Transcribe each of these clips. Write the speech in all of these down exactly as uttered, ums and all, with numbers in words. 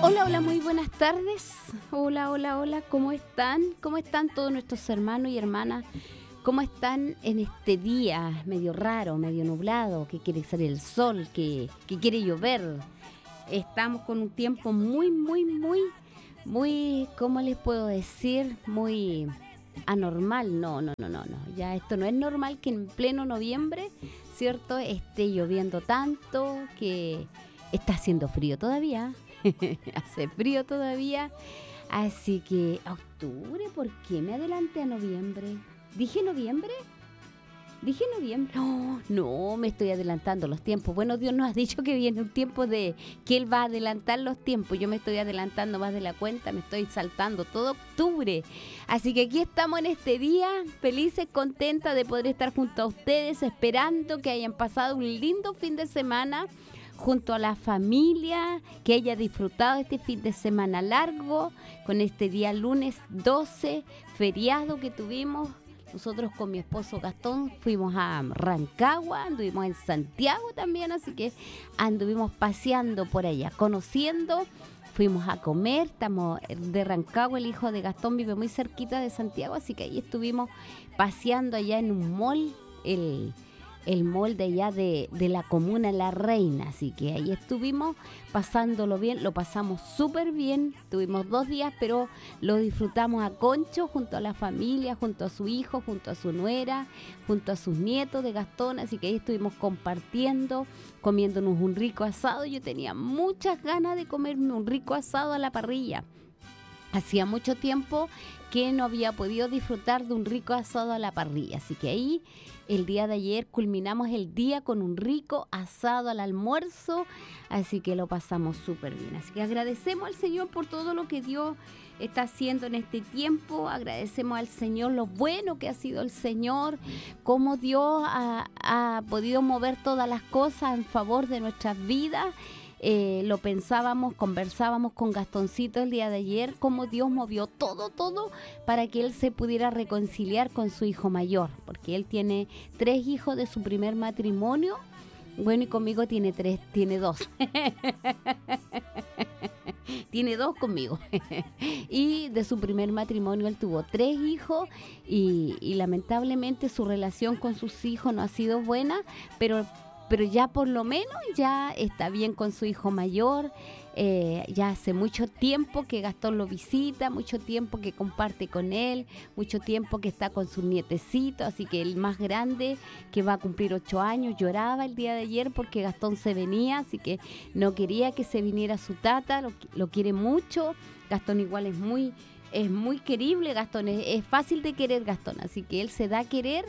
Hola, hola, muy buenas tardes. Hola, hola, hola, ¿cómo están? ¿Cómo están todos nuestros hermanos y hermanas? ¿Cómo están en este día medio raro, medio nublado, que quiere salir el sol, que, que quiere llover? Estamos con un tiempo muy, muy, muy, muy, ¿cómo les puedo decir? Muy anormal. No, no, no, no, no. Ya esto no es normal que en pleno noviembre, ¿cierto?, esté lloviendo tanto, que está haciendo frío todavía. Hace frío todavía. Así que, octubre, ¿por qué me adelanté a noviembre? ¿Dije noviembre? ¿Dije noviembre? No, no, me estoy adelantando los tiempos. Bueno, Dios nos ha dicho que viene un tiempo de que Él va a adelantar los tiempos. Yo me estoy adelantando más de la cuenta, me estoy saltando todo octubre. Así que aquí estamos en este día, felices, contentas de poder estar junto a ustedes, esperando que hayan pasado un lindo fin de semana junto a la familia, que haya disfrutado este fin de semana largo, con este día lunes doce, feriado que tuvimos. Nosotros con mi esposo Gastón fuimos a Rancagua, anduvimos en Santiago también, así que anduvimos paseando por allá, conociendo, fuimos a comer. Estamos de Rancagua, el hijo de Gastón vive muy cerquita de Santiago, así que ahí estuvimos paseando allá en un mall, el... el mall de allá de, de la comuna La Reina, así que ahí estuvimos pasándolo bien, lo pasamos súper bien, tuvimos dos días, pero lo disfrutamos a concho, junto a la familia, junto a su hijo, junto a su nuera, junto a sus nietos de Gastón, así que ahí estuvimos compartiendo, comiéndonos un rico asado. Yo tenía muchas ganas de comerme un rico asado a la parrilla. Hacía mucho tiempo que no había podido disfrutar de un rico asado a la parrilla, así que ahí el día de ayer culminamos el día con un rico asado al almuerzo, así que lo pasamos súper bien. Así que agradecemos al Señor por todo lo que Dios está haciendo en este tiempo, agradecemos al Señor lo bueno que ha sido el Señor, cómo Dios ha, ha podido mover todas las cosas en favor de nuestras vidas. Eh, lo pensábamos, conversábamos con Gastoncito el día de ayer, cómo Dios movió todo, todo para que él se pudiera reconciliar con su hijo mayor, porque él tiene tres hijos de su primer matrimonio. Bueno, y conmigo tiene tres, tiene dos. Tiene dos conmigo. Y de su primer matrimonio él tuvo tres hijos y, y lamentablemente su relación con sus hijos no ha sido buena, pero pero ya por lo menos ya está bien con su hijo mayor. Eh, ya hace mucho tiempo que Gastón lo visita, mucho tiempo que comparte con él, mucho tiempo que está con sus nietecitos, así que el más grande, que va a cumplir ocho años, lloraba el día de ayer porque Gastón se venía, así que no quería que se viniera su tata, lo, lo quiere mucho. Gastón igual es muy, es muy querible, Gastón, es, es fácil de querer Gastón, así que él se da a querer.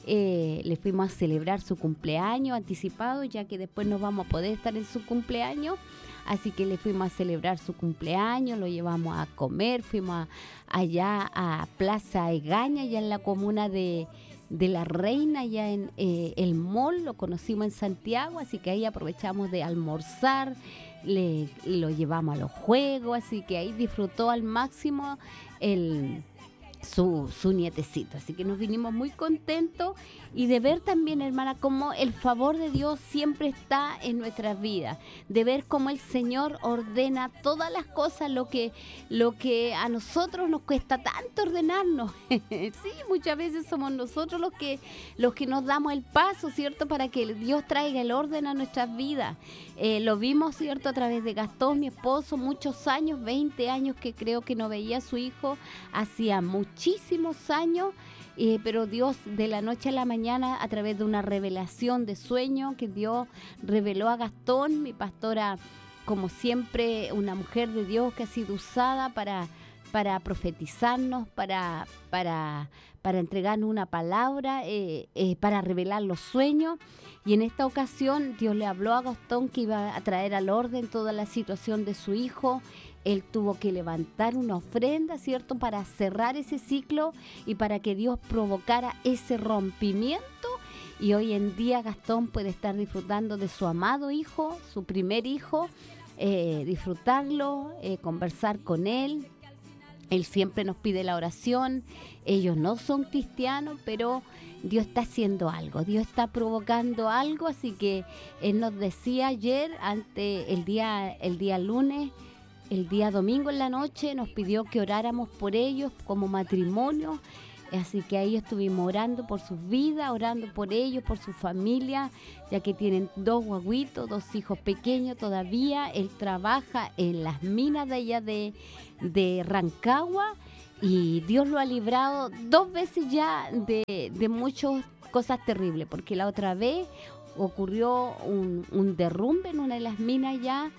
Eh, le fuimos a celebrar su cumpleaños anticipado, ya que después no vamos a poder estar en su cumpleaños, así que le fuimos a celebrar su cumpleaños, lo llevamos a comer, fuimos a, allá a Plaza Egaña, ya en la comuna de, de La Reina, ya en eh, el mall, lo conocimos en Santiago, así que ahí aprovechamos de almorzar, le, lo llevamos a los juegos, así que ahí disfrutó al máximo el... Su, su nietecito, así que nos vinimos muy contentos y de ver también, hermana, cómo el favor de Dios siempre está en nuestras vidas, de ver cómo el Señor ordena todas las cosas, lo que, lo que a nosotros nos cuesta tanto ordenarnos. Sí, muchas veces somos nosotros los que, los que nos damos el paso, ¿cierto?, para que Dios traiga el orden a nuestras vidas. Eh, lo vimos, ¿cierto?, a través de Gastón, mi esposo, muchos años, veinte años que creo que no veía a su hijo, hacía muchísimos años, eh, pero Dios de la noche a la mañana, a través de una revelación de sueño que Dios reveló a Gastón, mi pastora, como siempre, una mujer de Dios que ha sido usada para, para profetizarnos, para, para, para entregarnos una palabra, eh, eh, para revelar los sueños. Y en esta ocasión Dios le habló a Gastón que iba a traer al orden toda la situación de su hijo. Él tuvo que levantar una ofrenda, ¿cierto?, para cerrar ese ciclo y para que Dios provocara ese rompimiento. Y hoy en día Gastón puede estar disfrutando de su amado hijo, su primer hijo, eh, disfrutarlo, eh, conversar con él. Él siempre nos pide la oración. Ellos no son cristianos, pero Dios está haciendo algo. Dios está provocando algo. Así que Él nos decía ayer, ante el día, el día lunes, el día domingo en la noche nos pidió que oráramos por ellos como matrimonio. Así que ahí estuvimos orando por sus vidas, orando por ellos, por su familia, ya que tienen dos guaguitos, dos hijos pequeños todavía. Él trabaja en las minas de allá de, de Rancagua y Dios lo ha librado dos veces ya de, de muchas cosas terribles, porque la otra vez ocurrió un, un derrumbe en una de las minas ya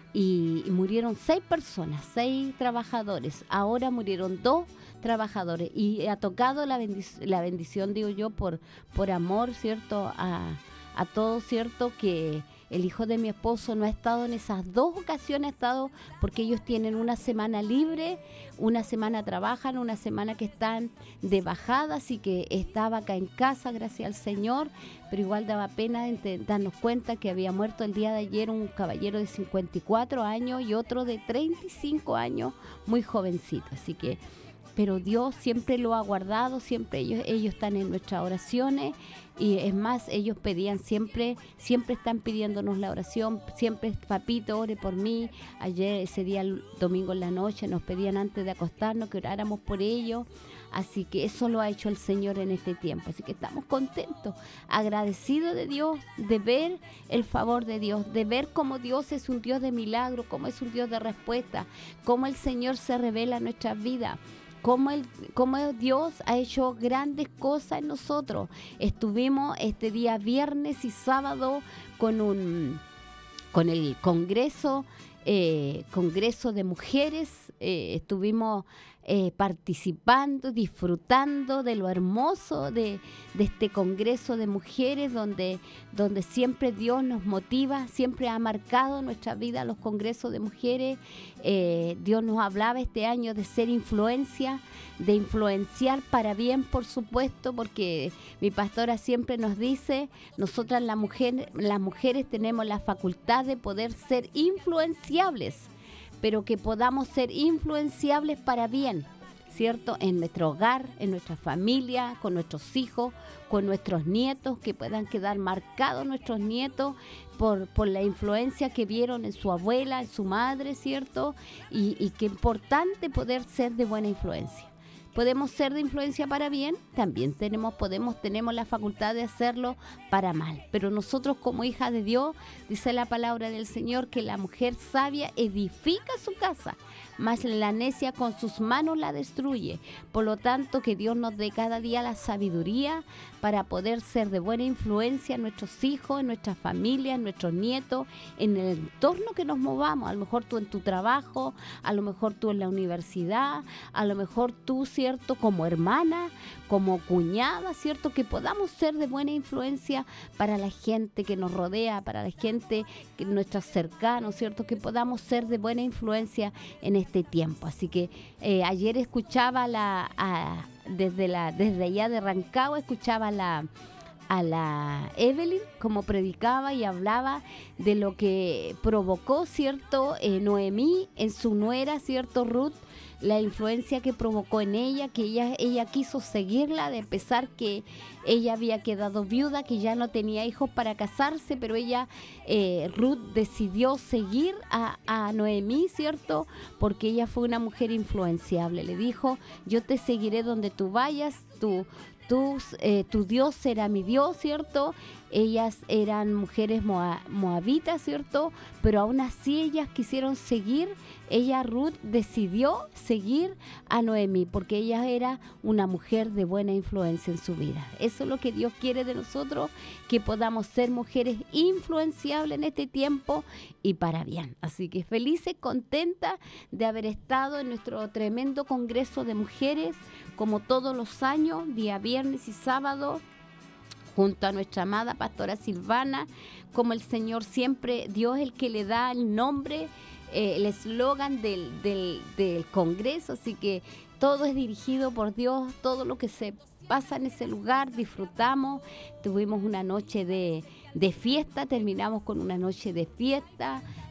y, y murieron seis personas, seis trabajadores. Ahora murieron dos trabajadores y ha tocado la, bendic- la bendición, digo yo, por, por amor, ¿cierto? A, a todos, ¿cierto? Que el hijo de mi esposo no ha estado en esas dos ocasiones, ha estado porque ellos tienen una semana libre, una semana trabajan, una semana que están de bajada, así que estaba acá en casa, gracias al Señor, pero igual daba pena ente- darnos cuenta que había muerto el día de ayer un caballero de cincuenta y cuatro años y otro de treinta y cinco años, muy jovencito, así que pero Dios siempre lo ha guardado, siempre ellos, ellos están en nuestras oraciones y es más, ellos pedían siempre, siempre están pidiéndonos la oración, siempre, papito, ore por mí. Ayer, ese día, el domingo en la noche, nos pedían antes de acostarnos que oráramos por ellos, así que eso lo ha hecho el Señor en este tiempo, así que estamos contentos, agradecidos de Dios, de ver el favor de Dios, de ver cómo Dios es un Dios de milagro, cómo es un Dios de respuesta, cómo el Señor se revela en nuestras vidas. Cómo, el, cómo Dios ha hecho grandes cosas en nosotros. Estuvimos este día viernes y sábado con un con el Congreso, eh, Congreso de Mujeres. Eh, estuvimos eh, participando, disfrutando de lo hermoso de, de este Congreso de Mujeres, donde, donde siempre Dios nos motiva, siempre ha marcado nuestra vida los Congresos de Mujeres. Eh, Dios nos hablaba este año de ser influencia, de influenciar para bien, por supuesto, porque mi pastora siempre nos dice, nosotras las mujeres, las mujeres tenemos la facultad de poder ser influenciables, pero que podamos ser influenciables para bien, ¿cierto? En nuestro hogar, en nuestra familia, con nuestros hijos, con nuestros nietos, que puedan quedar marcados nuestros nietos por, por la influencia que vieron en su abuela, en su madre, ¿cierto? Y, y qué importante poder ser de buena influencia. Podemos ser de influencia para bien, también tenemos, podemos, tenemos la facultad de hacerlo para mal. Pero nosotros como hijas de Dios, dice la palabra del Señor, que la mujer sabia edifica su casa, mas la necia con sus manos la destruye. Por lo tanto, que Dios nos dé cada día la sabiduría para poder ser de buena influencia en nuestros hijos, en nuestras familias, en nuestros nietos, en el entorno que nos movamos. A lo mejor tú en tu trabajo, a lo mejor tú en la universidad, a lo mejor tú, ¿cierto? Como hermana, como cuñada, ¿cierto? Que podamos ser de buena influencia para la gente que nos rodea, para la gente, que nuestros cercanos, ¿cierto? Que podamos ser de buena influencia en este tiempo. Así que eh, ayer escuchaba la, a, desde la desde allá de Rancagua, escuchaba la a la Evelyn como predicaba y hablaba de lo que provocó, ¿cierto? Eh, Noemí en su nuera, ¿cierto? Ruth, la influencia que provocó en ella, que ella, ella quiso seguirla, de pesar que ella había quedado viuda, que ya no tenía hijos para casarse, pero ella, eh, Ruth, decidió seguir a, a Noemí, ¿cierto? Porque ella fue una mujer influenciable. Le dijo, yo te seguiré donde tú vayas, tú... Tu, eh, tu Dios será mi Dios, ¿cierto? Ellas eran mujeres moa, moabitas, ¿cierto? Pero aún así ellas quisieron seguir, ella Ruth decidió seguir a Noemí, porque ella era una mujer de buena influencia en su vida. Eso es lo que Dios quiere de nosotros, que podamos ser mujeres influenciables en este tiempo y para bien. Así que felices, contentas de haber estado en nuestro tremendo Congreso de Mujeres, como todos los años, día viernes y sábado, junto a nuestra amada pastora Silvana, como el Señor siempre, Dios es el que le da el nombre, eh, el eslogan del, del, del Congreso, así que todo es dirigido por Dios, todo lo que se pasa en ese lugar, disfrutamos, tuvimos una noche de, de fiesta, terminamos con una noche de fiesta,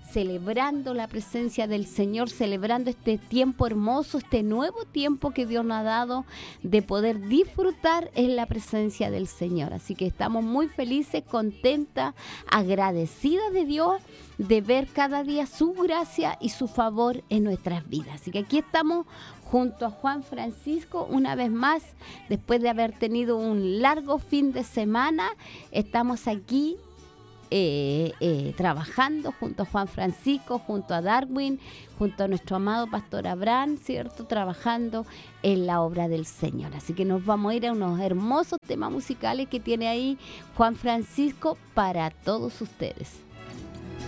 celebrando la presencia del Señor, celebrando este tiempo hermoso, este nuevo tiempo que Dios nos ha dado de poder disfrutar en la presencia del Señor. Así que estamos muy felices, contentas, agradecidas de Dios de ver cada día su gracia y su favor en nuestras vidas. Así que aquí estamos junto a Juan Francisco una vez más, después de haber tenido un largo fin de semana, estamos aquí Eh, eh, trabajando junto a Juan Francisco, junto a Darwin, junto a nuestro amado pastor Abraham, ¿cierto? Trabajando en la obra del Señor. Así que nos vamos a ir a unos hermosos temas musicales que tiene ahí Juan Francisco para todos ustedes.